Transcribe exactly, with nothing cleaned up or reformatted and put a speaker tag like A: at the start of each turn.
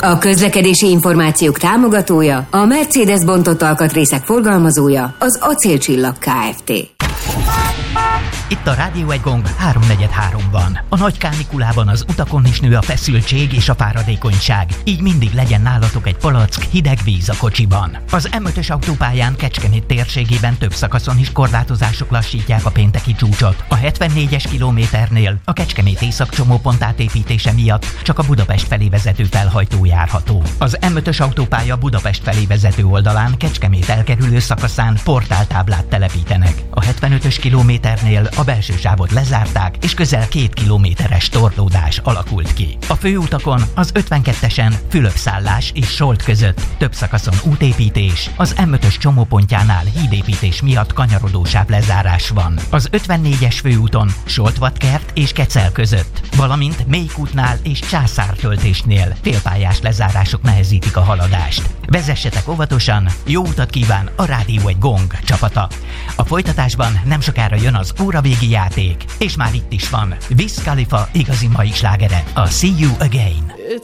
A: A közlekedési információk támogatója, a Mercedes bontott alkatrészek forgalmazója, az Acélcsillag Kft.
B: Itt a Rádió egy Gong háromnegyed háromban. A nagy kánikulában az utakon is nő a feszültség és a fáradékonyság. Így mindig legyen nálatok egy palack hideg víz a kocsiban. Az em ötös autópályán Kecskemét térségében több szakaszon is korlátozások lassítják a pénteki csúcsot. A hetvennégyes kilométernél a Kecskemét északcsomópont átépítése miatt csak a Budapest felé vezető felhajtó járható. Az em ötös autópálya Budapest felé vezető oldalán Kecskemét elkerülő szakaszán portáltáblát telepítenek. A hetvenötös kilométernél a belső sávot lezárták, és közel két kilométeres torlódás alakult ki. A főutakon az ötvenkettesen Fülöp-Szállás és Solt között több szakaszon útépítés, az em ötös csomópontjánál hídépítés miatt kanyarodó sávlezárás van. Az ötvennégyes főúton Solt-Vadkert és Kecel között, valamint Mélykútnál és Császártöltésnél félpályás lezárások nehezítik a haladást. Vezessetek óvatosan, jó utat kíván a Rádió egy Gong csapata. A folytatásban nem sokára jön az óravégi játék, és már itt is van Wiz Khalifa igazi mai slágere, a See You Again.